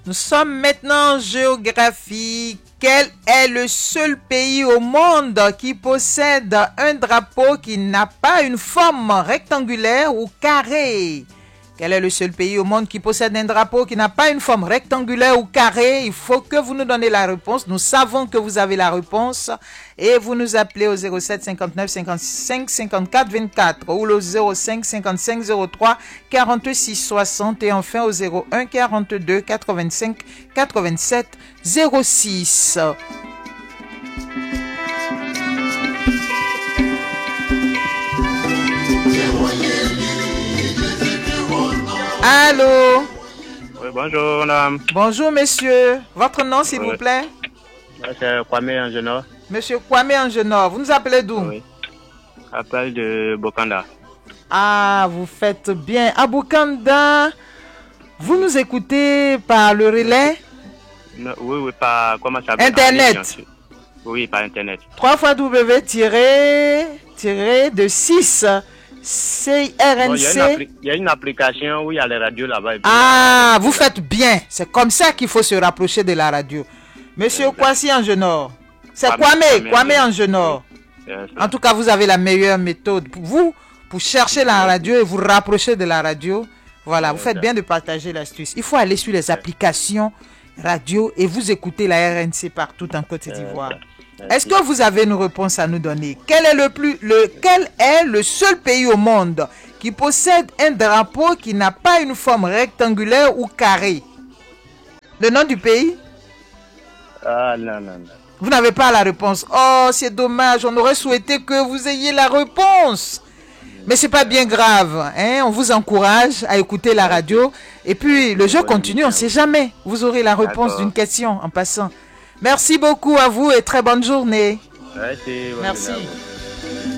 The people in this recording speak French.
Nous sommes maintenant en géographie. Quel est le seul pays au monde qui possède un drapeau qui n'a pas une forme rectangulaire ou carrée? Quel est le seul pays au monde qui possède un drapeau qui n'a pas une forme rectangulaire ou carrée? Il faut que vous nous donniez la réponse. Nous savons que vous avez la réponse. Et vous nous appelez au 07 59 55 54 24 ou le 05 55 03 46 60 et enfin au 01 42 85 87 06. Allô? Oui, bonjour, madame. Bonjour, monsieur. Votre nom, s'il vous plaît? C'est Kwame Angenor. Monsieur Kwame Angenor, vous nous appelez d'où? Oui. Appel de Bokanda. Ah, vous faites bien. À Bokanda, vous nous écoutez par le relais? Oui, par comment ça s'appelle? Internet. Oui, par Internet. 3w-de6 CRNC. Il y a une application où il y a les radios là-bas. Ah, vous faites bien. C'est comme ça qu'il faut se rapprocher de la radio. Monsieur Kwasi Angenor. C'est Kwame Angenor. En tout cas, vous avez la meilleure méthode pour chercher la radio et vous rapprocher de la radio. Voilà, vous faites bien de partager l'astuce. Il faut aller sur les applications radio et vous écoutez la RNC partout en Côte d'Ivoire. Est-ce que vous avez une réponse à nous donner? Quel est le seul pays au monde qui possède un drapeau qui n'a pas une forme rectangulaire ou carrée? Le nom du pays? Ah, non. Vous n'avez pas la réponse. Oh, c'est dommage. On aurait souhaité que vous ayez la réponse. Mais c'est pas bien grave. Hein? On vous encourage à écouter la radio. Et puis, le jeu continue. On ne sait jamais. Vous aurez la réponse d'une question en passant. Merci beaucoup à vous et très bonne journée. Merci. Merci.